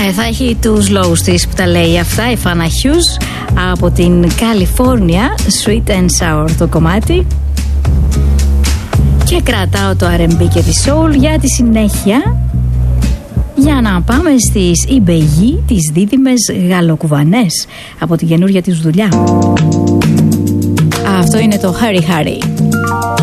Θα έχει τους λόγους της που τα λέει αυτά η Φάνα Χιούς από την Καλιφόρνια. Sweet and Sour το κομμάτι. Και κρατάω το R&B και τη Soul για τη συνέχεια, για να πάμε στις Ιμπεγί, τις δίδυμες γαλλοκουβανές, από την καινούργια της δουλειά. Αυτό είναι το Harry Harry.